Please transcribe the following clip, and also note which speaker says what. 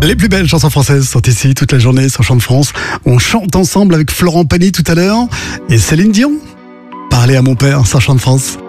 Speaker 1: Les plus belles chansons françaises sont ici toute la journée sur Chant de France. On chante ensemble avec Florent Pagny tout à l'heure et Céline Dion. Parlez à mon père sur Chant de France.